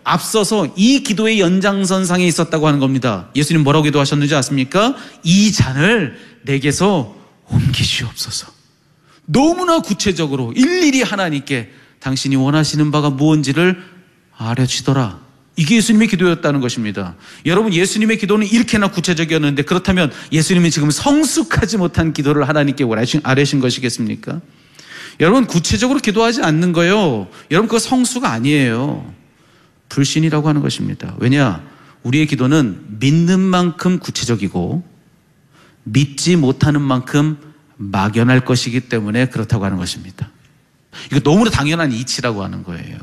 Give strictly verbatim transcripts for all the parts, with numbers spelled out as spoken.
앞서서 이 기도의 연장선상에 있었다고 하는 겁니다. 예수님 뭐라고 기도하셨는지 아십니까? 이 잔을 내게서 옮기시옵소서. 너무나 구체적으로 일일이 하나님께 당신이 원하시는 바가 무엇인지를 아뢰시더라. 이게 예수님의 기도였다는 것입니다. 여러분, 예수님의 기도는 이렇게나 구체적이었는데 그렇다면 예수님이 지금 성숙하지 못한 기도를 하나님께 아뢰신 것이겠습니까? 여러분, 구체적으로 기도하지 않는 거요, 여러분 그거 성수가 아니에요. 불신이라고 하는 것입니다. 왜냐? 우리의 기도는 믿는 만큼 구체적이고 믿지 못하는 만큼 막연할 것이기 때문에 그렇다고 하는 것입니다. 이거 너무나 당연한 이치라고 하는 거예요.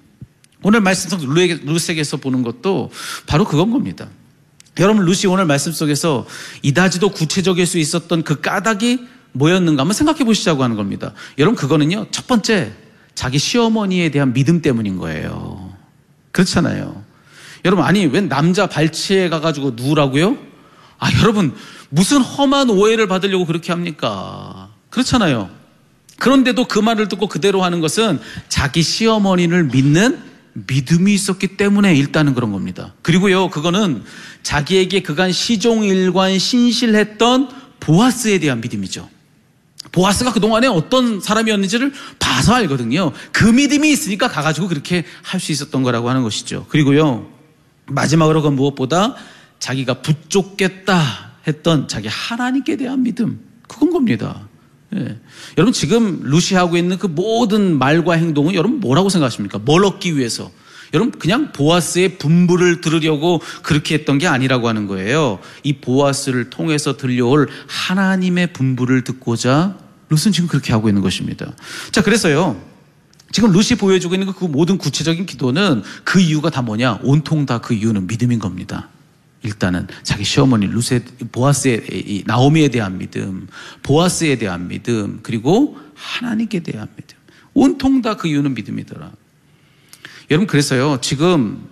오늘 말씀 속 루시에게서 보는 것도 바로 그건 겁니다. 여러분, 루시 오늘 말씀 속에서 이다지도 구체적일 수 있었던 그 까닭이 뭐였는가 한번 생각해 보시자고 하는 겁니다. 여러분, 그거는요, 첫 번째 자기 시어머니에 대한 믿음 때문인 거예요. 그렇잖아요. 여러분, 아니 웬 남자 발치에 가가지고 누우라고요? 아, 여러분, 무슨 험한 오해를 받으려고 그렇게 합니까? 그렇잖아요. 그런데도 그 말을 듣고 그대로 하는 것은 자기 시어머니를 믿는 믿음이 있었기 때문에 일단은 그런 겁니다. 그리고요, 그거는 자기에게 그간 시종일관 신실했던 보아스에 대한 믿음이죠. 보아스가 그동안에 어떤 사람이었는지를 봐서 알거든요. 그 믿음이 있으니까 가가지고 그렇게 할 수 있었던 거라고 하는 것이죠. 그리고요, 마지막으로 그 무엇보다 자기가 붙잡겠다 했던 자기 하나님께 대한 믿음, 그건 겁니다. 예. 여러분, 지금 루시하고 있는 그 모든 말과 행동은 여러분 뭐라고 생각하십니까? 뭘 얻기 위해서? 여러분, 그냥 보아스의 분부를 들으려고 그렇게 했던 게 아니라고 하는 거예요. 이 보아스를 통해서 들려올 하나님의 분부를 듣고자 룻은 지금 그렇게 하고 있는 것입니다. 자, 그래서요, 지금 룻이 보여주고 있는 그 모든 구체적인 기도는 그 이유가 다 뭐냐? 온통 다 그 이유는 믿음인 겁니다. 일단은 자기 시어머니 룻의, 보아스의, 이 나오미에 대한 믿음, 보아스에 대한 믿음, 그리고 하나님께 대한 믿음, 온통 다 그 이유는 믿음이더라. 여러분, 그래서요, 지금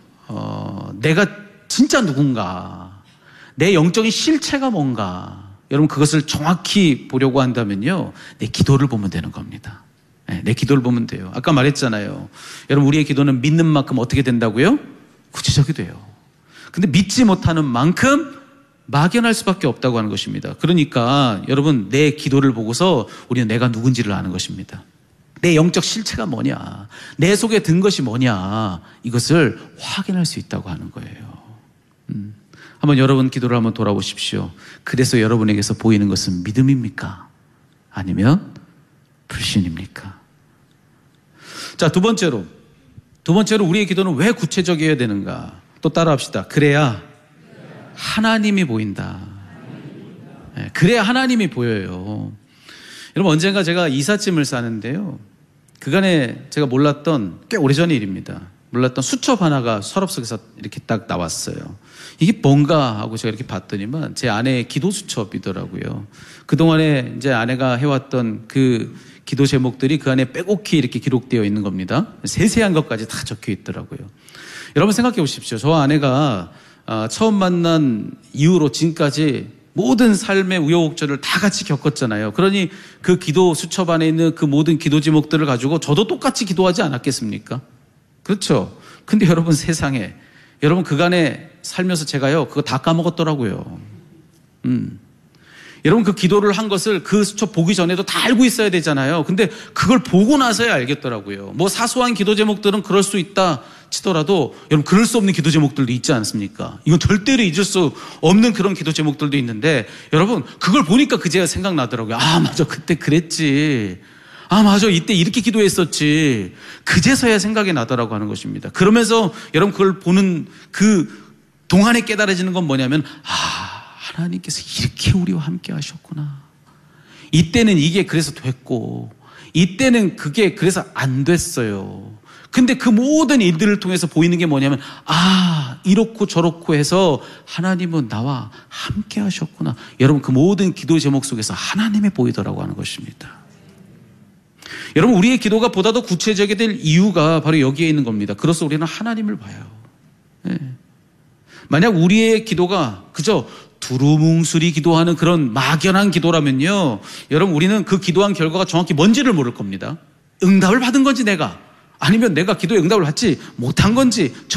어, 내가 진짜 누군가, 내 영적인 실체가 뭔가, 여러분 그것을 정확히 보려고 한다면요, 내 기도를 보면 되는 겁니다. 네, 내 기도를 보면 돼요. 아까 말했잖아요. 여러분, 우리의 기도는 믿는 만큼 어떻게 된다고요? 구체적이 돼요. 근데 믿지 못하는 만큼 막연할 수밖에 없다고 하는 것입니다. 그러니까 여러분, 내 기도를 보고서 우리는 내가 누군지를 아는 것입니다. 내 영적 실체가 뭐냐, 내 속에 든 것이 뭐냐, 이것을 확인할 수 있다고 하는 거예요. 음. 한번 여러분 기도를 한번 돌아보십시오. 그래서 여러분에게서 보이는 것은 믿음입니까? 아니면 불신입니까? 자, 두 번째로 두 번째로 우리의 기도는 왜 구체적이어야 되는가? 또 따라합시다. 그래야 하나님이 보인다. 네, 그래야 하나님이 보여요. 여러분, 언젠가 제가 이삿짐을 싸는데요, 그간에 제가 몰랐던, 꽤 오래전의 일입니다, 몰랐던 수첩 하나가 서랍 속에서 이렇게 딱 나왔어요. 이게 뭔가 하고 제가 이렇게 봤더니만 제 아내의 기도 수첩이더라고요. 그동안에 이제 아내가 해왔던 그 기도 제목들이 그 안에 빼곡히 이렇게 기록되어 있는 겁니다. 세세한 것까지 다 적혀 있더라고요. 여러분 생각해 보십시오. 저와 아내가 처음 만난 이후로 지금까지 모든 삶의 우여곡절을 다 같이 겪었잖아요. 그러니 그 기도 수첩 안에 있는 그 모든 기도 제목들을 가지고 저도 똑같이 기도하지 않았겠습니까? 그렇죠. 근데 여러분, 세상에, 여러분 그간에 살면서 제가요, 그거 다 까먹었더라고요. 음. 여러분, 그 기도를 한 것을 그 수첩 보기 전에도 다 알고 있어야 되잖아요. 근데 그걸 보고 나서야 알겠더라고요. 뭐 사소한 기도 제목들은 그럴 수 있다 치더라도 여러분, 그럴 수 없는 기도 제목들도 있지 않습니까? 이건 절대로 잊을 수 없는 그런 기도 제목들도 있는데, 여러분 그걸 보니까 그제야 생각나더라고요. 아, 맞아, 그때 그랬지. 아, 맞아, 이때 이렇게 기도했었지. 그제서야 생각이 나더라고 하는 것입니다. 그러면서 여러분 그걸 보는 그 동안에 깨달아지는 건 뭐냐면, 아, 하나님께서 이렇게 우리와 함께 하셨구나. 이때는 이게 그래서 됐고, 이때는 그게 그래서 안 됐어요. 근데 그 모든 일들을 통해서 보이는 게 뭐냐면, 아, 이렇고 저렇고 해서 하나님은 나와 함께 하셨구나. 여러분, 그 모든 기도 제목 속에서 하나님이 보이더라고 하는 것입니다. 여러분, 우리의 기도가 보다 더 구체적이 될 이유가 바로 여기에 있는 겁니다. 그래서 우리는 하나님을 봐요. 네. 만약 우리의 기도가 그저 두루뭉술이 기도하는 그런 막연한 기도라면요, 여러분 우리는 그 기도한 결과가 정확히 뭔지를 모를 겁니다. 응답을 받은 건지 내가, 아니면 내가 기도에 응답을 받지 못한 건지